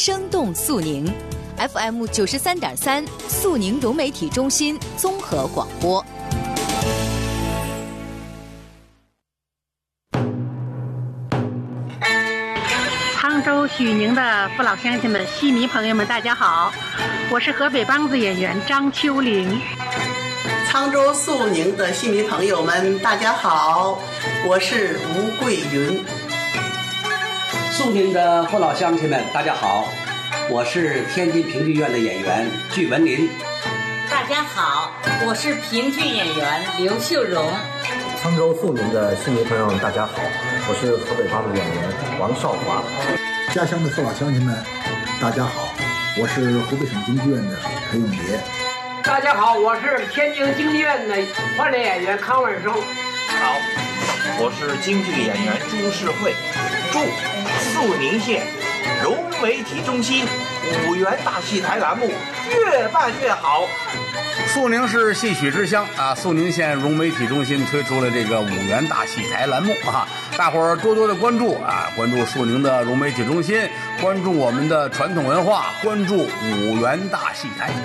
生动肃宁 FM 93.3肃宁融媒体中心综合广播。 沧州、许宁的父老乡亲们、戏迷朋友们，大家好，我是河北梆子演员张秋玲。 沧州、肃宁的戏迷朋友们，大家好，我是吴桂云。 肃宁的父老乡亲们，大家好，我是天津评剧院的演员具文林。 大家好，我是评剧演员刘秀荣。 沧州、肃宁的戏迷朋友们，大家好，我是河北梆子演员王少华。 家乡的父老乡亲们，大家好，我是湖北省京剧院的裴永杰。 大家好，我是天津京剧院的换脸演员康文生。 好，我是京剧演员朱世慧，驻肃宁县融媒体中心五原大戏台栏目越办越好。 肃宁是戏曲之乡啊，肃宁县融媒体中心推出了这个五原大戏台栏目啊，大伙儿多多的关注啊，关注肃宁的融媒体中心，关注我们的传统文化，关注五原大戏台。